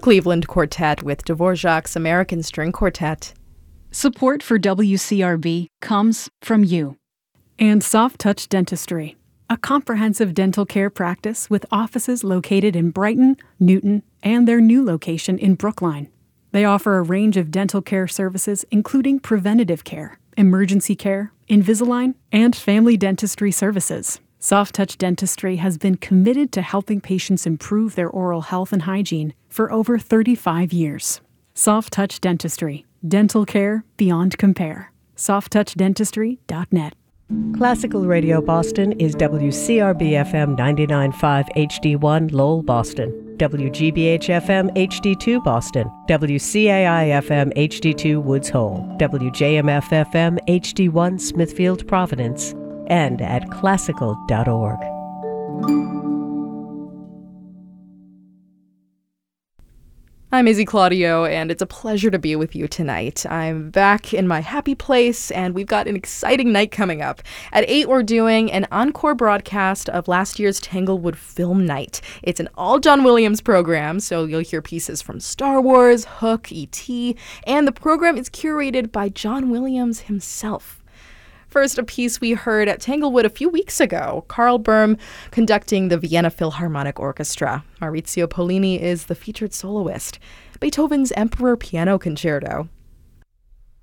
Cleveland Quartet with Dvorak's American String Quartet. Support for WCRB comes from you. And Soft Touch Dentistry, a comprehensive dental care practice with offices located in Brighton, Newton, and their new location in Brookline. They offer a range of dental care services, including preventative care, emergency care, Invisalign, and family dentistry services. Soft Touch Dentistry has been committed to helping patients improve their oral health and hygiene for over 35 years. Soft Touch Dentistry. Dental care beyond compare. softtouchdentistry.net. Classical Radio Boston is WCRB-FM 99.5 HD1 Lowell, Boston, WGBH-FM HD2 Boston, WCAI-FM HD2 Woods Hole, WJMF-FM HD1 Smithfield, Providence, and at classical.org. I'm Izzy Claudio, and it's a pleasure to be with you tonight. I'm back in my happy place, and we've got an exciting night coming up. At 8, we're doing an encore broadcast of last year's Tanglewood Film Night. It's an all John Williams program, so you'll hear pieces from Star Wars, Hook, E.T., and the program is curated by John Williams himself. First, a piece we heard at Tanglewood a few weeks ago, Karl Böhm conducting the Vienna Philharmonic Orchestra. Maurizio Pollini is the featured soloist. Beethoven's Emperor Piano Concerto.